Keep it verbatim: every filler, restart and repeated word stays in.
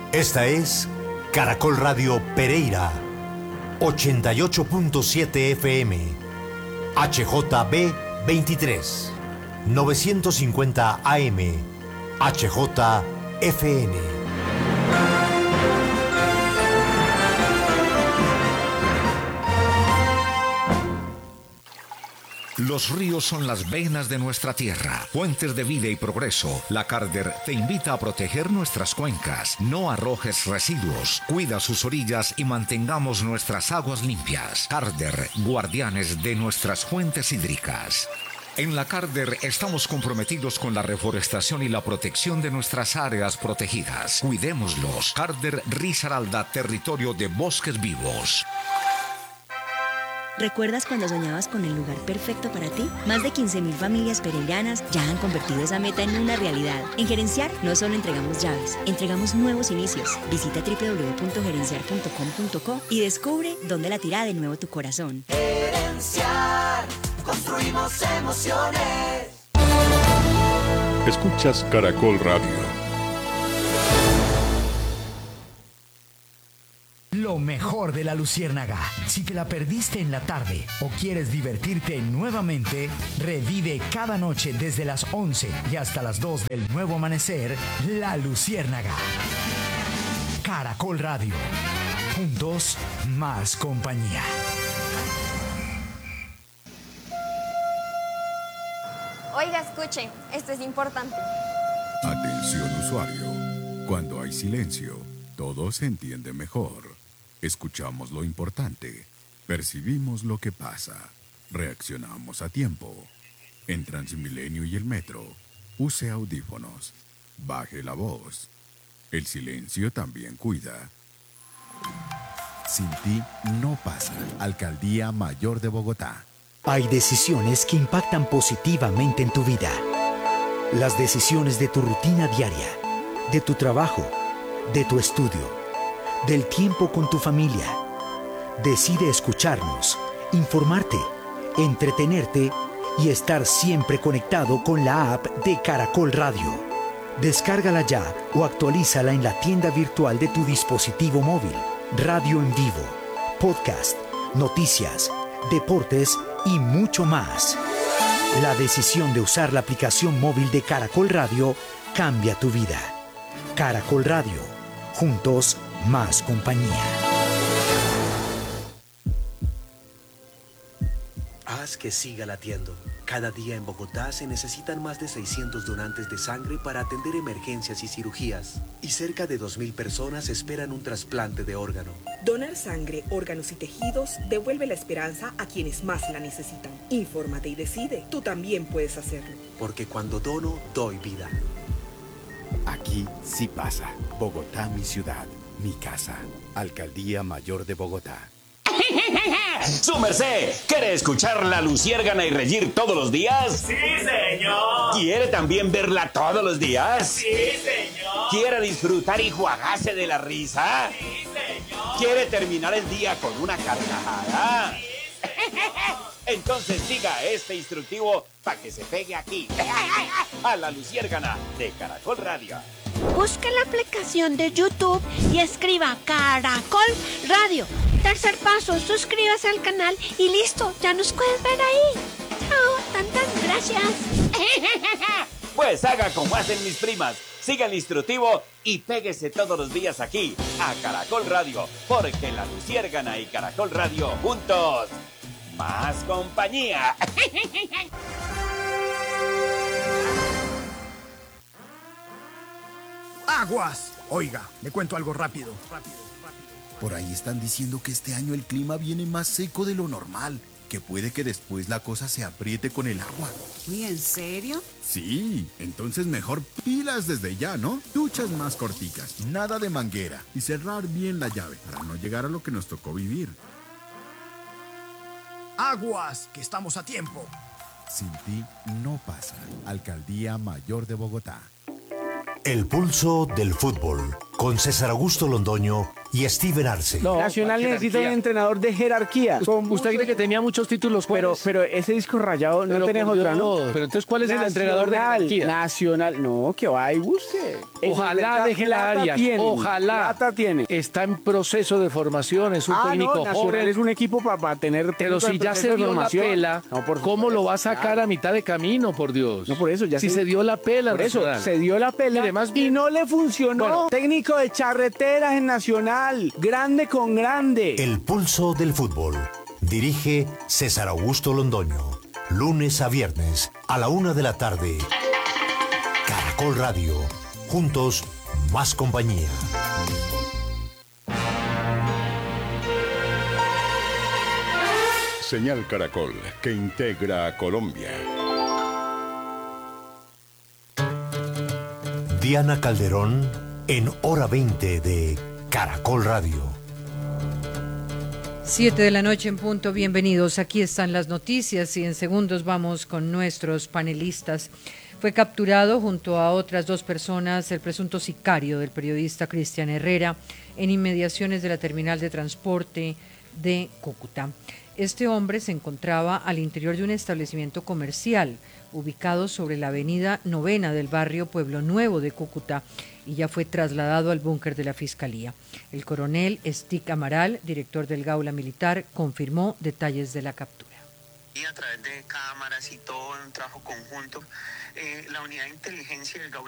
Esta es Caracol Radio Pereira, ochenta y ocho punto siete F M, H J B veintitrés, novecientos cincuenta A M, H J F N. Los ríos son las venas de nuestra tierra, fuentes de vida y progreso. La Carder te invita a proteger nuestras cuencas. No arrojes residuos, cuida sus orillas y mantengamos nuestras aguas limpias. Carder, guardianes de nuestras fuentes hídricas. En la Carder estamos comprometidos con la reforestación y la protección de nuestras áreas protegidas. Cuidémoslos. Carder Risaralda, territorio de bosques vivos. ¿Recuerdas cuando soñabas con el lugar perfecto para ti? Más de quince mil familias pereiranas ya han convertido esa meta en una realidad. En Gerenciar no solo entregamos llaves, entregamos nuevos inicios. Visita doble u doble u doble u punto gerenciar punto com punto co y descubre dónde latirá de nuevo tu corazón. Gerenciar, construimos emociones. Escuchas Caracol Radio. Lo mejor de La Luciérnaga. Si te la perdiste en la tarde o quieres divertirte nuevamente, revive cada noche desde las once y hasta las dos del nuevo amanecer, La Luciérnaga. Caracol Radio. Juntos, más compañía. Oiga, escuche, esto es importante. Atención usuario. Cuando hay silencio, todo se entiende mejor. Escuchamos lo importante, percibimos lo que pasa, reaccionamos a tiempo. En Transmilenio y el metro, use audífonos, baje la voz. El silencio también cuida. Sin ti no pasa. Alcaldía Mayor de Bogotá. Hay decisiones que impactan positivamente en tu vida. Las decisiones de tu rutina diaria, de tu trabajo, de tu estudio, del tiempo con tu familia. Decide escucharnos, informarte, entretenerte y estar siempre conectado con la app de Caracol Radio. Descárgala ya o actualízala en la tienda virtual de tu dispositivo móvil. Radio en vivo, podcast, noticias, deportes y mucho más. La decisión de usar la aplicación móvil de Caracol Radio cambia tu vida. Caracol Radio. Juntos, más compañía. Haz que siga latiendo. Cada día en Bogotá se necesitan más de seiscientos donantes de sangre para atender emergencias y cirugías. Y cerca de dos mil personas esperan un trasplante de órgano. Donar sangre, órganos y tejidos devuelve la esperanza a quienes más la necesitan. Infórmate y decide. Tú también puedes hacerlo. Porque cuando dono, doy vida. Aquí sí pasa. Bogotá, mi ciudad, mi casa. Alcaldía Mayor de Bogotá. ¡Su merced! ¿Quiere escuchar La Luciérgana y reír todos los días? ¡Sí, señor! ¿Quiere también verla todos los días? ¡Sí, señor! ¿Quiere disfrutar y juagarse de la risa? ¡Sí, señor! ¿Quiere terminar el día con una carcajada? ¡Sí, señor! Entonces siga este instructivo para que se pegue aquí, a La Luciérgana de Caracol Radio. Busque la aplicación de YouTube y escriba Caracol Radio. Tercer paso, suscríbase al canal y listo, ya nos puedes ver ahí. Chao, tantas gracias. Pues haga como hacen mis primas. Siga el instructivo y péguese todos los días aquí, a Caracol Radio, porque La Luciérgana y Caracol Radio juntos, más compañía. ¡Aguas! Oiga, le cuento algo rápido. Rápido, rápido. Por ahí están diciendo que este año el clima viene más seco de lo normal, que puede que después la cosa se apriete con el agua. ¿Y en serio? Sí, entonces mejor pilas desde ya, ¿no? Duchas más corticas, nada de manguera y cerrar bien la llave para no llegar a lo que nos tocó vivir. ¡Aguas! Que estamos a tiempo. Sin ti no pasa. Alcaldía Mayor de Bogotá. El pulso del fútbol, con César Augusto Londoño y Steven Arce. No, Nacional necesita un entrenador de jerarquía. Usted mucho... cree que tenía muchos títulos, pero pero ese disco rayado no lo tenía Jordano. Pero entonces, ¿cuál es Nacional, el entrenador de jerarquía? Nacional, no, que va y busque. Ojalá deje la área. Ojalá. Plata tiene. Está en proceso de formación, es un Ah, técnico no, Nacional joven. es un equipo para tener. Pero si ya se dio la pela, No, por ¿cómo lo va a sacar a mitad de camino, por Dios? No, por eso ya Si se- se dio la pela, Por eso, Nacional. se dio la pela Mire, más y bien- no le funcionó. Bueno. Técnico de charreteras en Nacional. Grande con grande. El pulso del fútbol. Dirige César Augusto Londoño. Lunes a viernes a la una de la tarde. Caracol Radio. Juntos, más compañía. Señal Caracol, que integra a Colombia. Diana Calderón en Hora veinte de Caracol Radio. Siete de la noche en punto, bienvenidos. Aquí están las noticias y en segundos vamos con nuestros panelistas. Fue capturado junto a otras dos personas el presunto sicario del periodista Cristian Herrera en inmediaciones de la terminal de transporte de Cúcuta. Este hombre se encontraba al interior de un establecimiento comercial ubicado sobre la avenida Novena del barrio Pueblo Nuevo de Cúcuta y ya fue trasladado al búnker de la Fiscalía. El coronel Estic Amaral, director del Gaula Militar, confirmó detalles de la captura. Y a través de cámaras y todo, un trabajo conjunto, eh, la unidad de inteligencia del Gaula